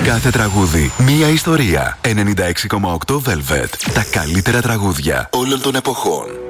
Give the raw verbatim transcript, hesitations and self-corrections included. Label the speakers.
Speaker 1: Κάθε τραγούδι, μία ιστορία. ενενήντα έξι κόμμα οκτώ Velvet. Τα καλύτερα τραγούδια όλων των εποχών.